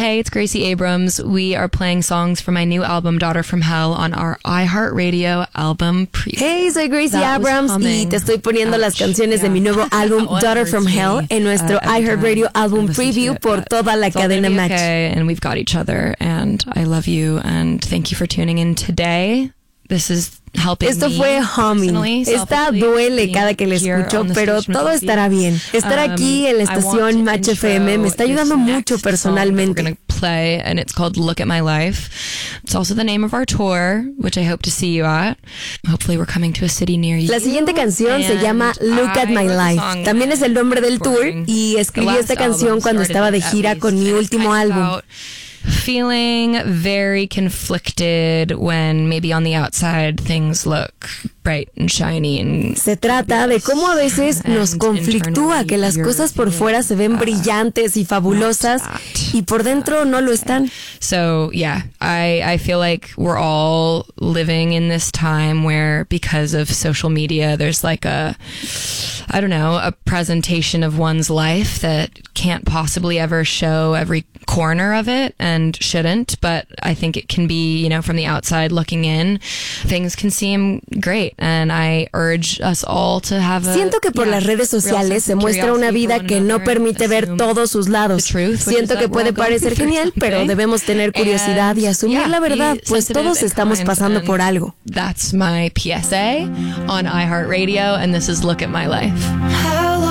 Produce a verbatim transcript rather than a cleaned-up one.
Hey, it's Gracie Abrams. We are playing songs from my new album, Daughter from Hell, on our iHeartRadio album preview. Hey, soy Gracie That Abrams y te estoy poniendo Ouch. las canciones yeah. de mi nuevo álbum, Daughter from Hell, en nuestro uh, iHeartRadio album preview it, por toda la cadena Match. Okay, and we've got each other, and I love you, and thank you for tuning in today. This is helping Esto me fue Humming. Esta duele cada que le escucho, pero todo estará bien. Estar aquí en la estación Match F M me está ayudando mucho personalmente. We're going to play, and it's called Look at My Life. It's also the name of our tour, which I hope to see you at. Hopefully we're coming to a city near you. La siguiente canción se llama Look at My Life. También es el nombre del tour y escribí esta canción cuando estaba de gira con mi último álbum. Feeling very conflicted when maybe on the outside things look bright and shiny and Se trata de cómo a veces nos conflictúa que las cosas por fuera se ven brillantes y fabulosas y por dentro no lo están. So yeah, I, I feel like we're all living in this time where because of social media there's like a I don't know, a presentation of one's life that can't possibly ever show every corner of it and shouldn't, but I think it can be, you know, from the outside looking in, things can seem great, and I urge us all to have a, Siento que por yeah, las redes sociales se muestra una vida que no permite ver todos sus lados. Siento que puede parecer genial, pero debemos tener curiosidad y asumir la verdad, pues todos estamos pasando por algo. That's my P S A on iHeartRadio, and this is Look at My Life.